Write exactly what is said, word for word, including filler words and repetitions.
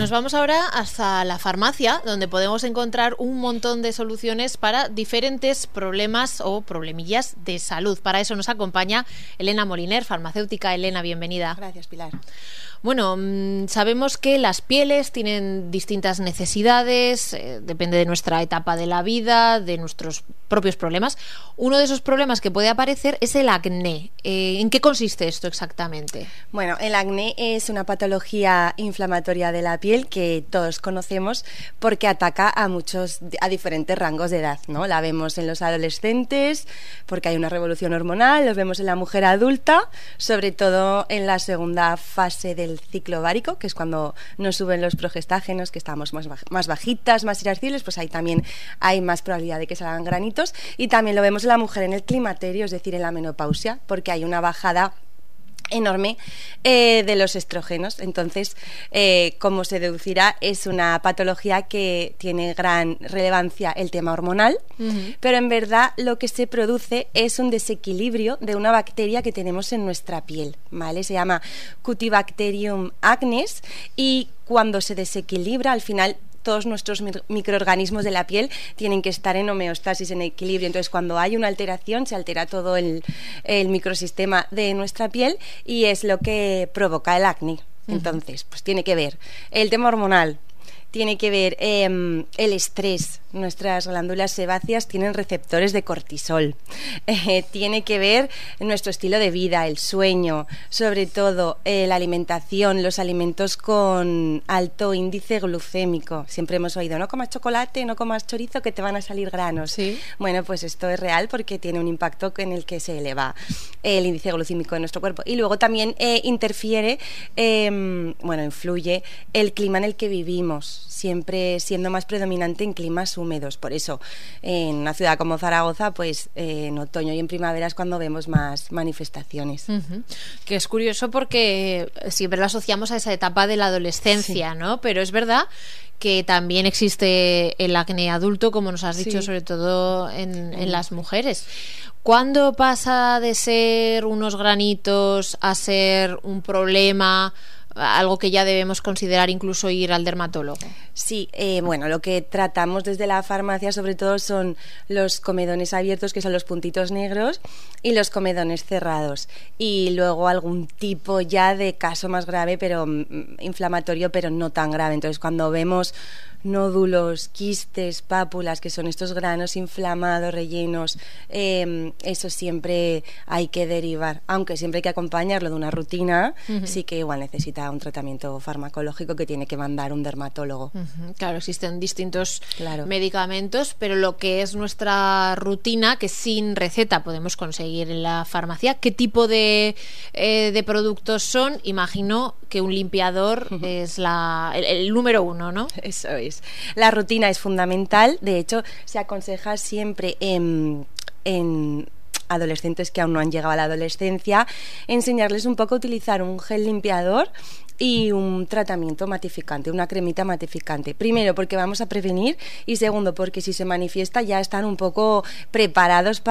Nos vamos ahora hasta la farmacia, donde podemos encontrar un montón de soluciones para diferentes problemas o problemillas de salud. Para eso nos acompaña Elena Moliner, farmacéutica. Elena, bienvenida. Gracias, Pilar. Bueno, sabemos que las pieles tienen distintas necesidades, eh, depende de nuestra etapa de la vida, de nuestros propios problemas. Uno de esos problemas que puede aparecer es el acné. Eh, ¿En qué consiste esto exactamente? Bueno, el acné es una patología inflamatoria de la piel que todos conocemos porque ataca a muchos, a diferentes rangos de edad, ¿no? La vemos en los adolescentes porque hay una revolución hormonal, los vemos en la mujer adulta, sobre todo en la segunda fase del ciclo ovárico, que es cuando nos suben los progestágenos, que estamos más, baj- más bajitas, más irascibles, pues ahí también hay más probabilidad de que salgan granitos. Y también lo vemos en la mujer en el climaterio, es decir, en la menopausia, porque hay una bajada enorme eh, de los estrógenos. Entonces, eh, como se deducirá, es una patología que tiene gran relevancia el tema hormonal, uh-huh. pero en verdad lo que se produce es un desequilibrio de una bacteria que tenemos en nuestra piel, ¿vale? Se llama Cutibacterium acnes y cuando se desequilibra, al final todos nuestros microorganismos de la piel tienen que estar en homeostasis, en equilibrio. Entonces, cuando hay una alteración, se altera todo el, el microsistema de nuestra piel y es lo que provoca el acné. Entonces, pues tiene que ver el tema hormonal, tiene que ver eh, el estrés. Nuestras glándulas sebáceas tienen receptores de cortisol. Eh, tiene que ver nuestro estilo de vida, el sueño, sobre todo eh, la alimentación, los alimentos con alto índice glucémico. Siempre hemos oído, no comas chocolate, no comas chorizo, que te van a salir granos. ¿Sí? Bueno, pues esto es real porque tiene un impacto en el que se eleva el índice glucémico de nuestro cuerpo. Y luego también eh, interfiere, eh, bueno, influye el clima en el que vivimos, siempre siendo más predominante en climas húmedos. Por eso, en una ciudad como Zaragoza, pues eh, en otoño y en primavera es cuando vemos más manifestaciones. Uh-huh. Que es curioso porque siempre lo asociamos a esa etapa de la adolescencia, sí. ¿no? Pero es verdad que también existe el acné adulto, como nos has dicho, sí. sobre todo en, en las mujeres. ¿Cuándo pasa de ser unos granitos a ser un problema, algo que ya debemos considerar incluso ir al dermatólogo? Sí, eh, bueno, lo que tratamos desde la farmacia sobre todo son los comedones abiertos, que son los puntitos negros, y los comedones cerrados, y luego algún tipo ya de caso más grave, pero mm, inflamatorio, pero no tan grave. Entonces, cuando vemos nódulos, quistes, pápulas, que son estos granos inflamados, rellenos, eh, eso siempre hay que derivar, aunque siempre hay que acompañarlo de una rutina, uh-huh. sí que igual necesita un tratamiento farmacológico que tiene que mandar un dermatólogo. Uh-huh. Claro, existen distintos claro. medicamentos, pero lo que es nuestra rutina, que sin receta podemos conseguir en la farmacia, ¿qué tipo de, eh, de productos son? Imagino que un limpiador uh-huh. es la, el, el número uno, ¿no? Eso es. La rutina es fundamental, de hecho se aconseja siempre en, en adolescentes que aún no han llegado a la adolescencia enseñarles un poco a utilizar un gel limpiador y un tratamiento matificante, una cremita matificante. Primero porque vamos a prevenir y segundo porque si se manifiesta ya están un poco preparados para